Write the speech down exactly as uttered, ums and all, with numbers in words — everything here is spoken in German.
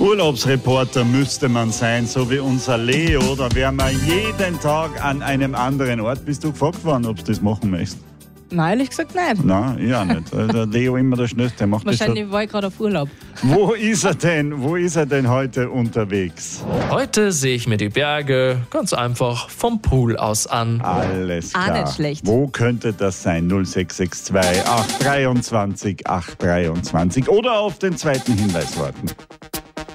Urlaubsreporter müsste man sein, so wie unser Leo. Da wären wir jeden Tag an einem anderen Ort. Bist du gefragt worden, ob du das machen möchtest? Nein, ehrlich gesagt nicht. Nein, ich auch nicht. Der Leo immer der Schnellste. Macht Wahrscheinlich das war ich gerade auf Urlaub. Wo ist er denn? Wo ist er denn heute unterwegs? Heute sehe ich mir die Berge ganz einfach vom Pool aus an. Alles klar. Auch nicht schlecht. Wo könnte das sein? null sechs sechs zwei acht zwei drei acht zwei acht zwei oder auf den zweiten Hinweis warten.